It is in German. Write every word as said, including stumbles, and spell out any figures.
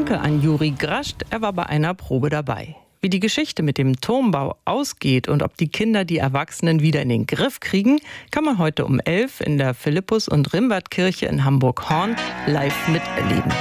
Danke an Juri Grascht, er war bei einer Probe dabei. Wie die Geschichte mit dem Turmbau ausgeht und ob die Kinder die Erwachsenen wieder in den Griff kriegen, kann man heute um elf in der Philippus- und Rimbert-Kirche in Hamburg-Horn live miterleben.